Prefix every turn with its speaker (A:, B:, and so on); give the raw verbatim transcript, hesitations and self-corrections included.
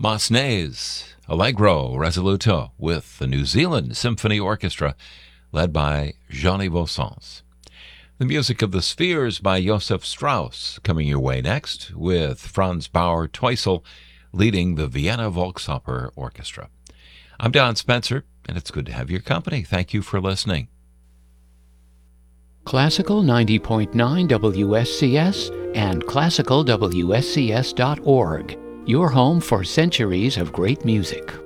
A: Massenet, Allegro Resoluto with the New Zealand Symphony Orchestra led by Jeannie Bossons. The music of the Spheres by Josef Strauss coming your way next with Franz Bauer Teusel leading the Vienna Volksoper Orchestra. I'm Don Spencer, and it's good to have your company. Thank you for listening.
B: Classical ninety point nine W S C S and classical W S C S dot org, your home for centuries of great music.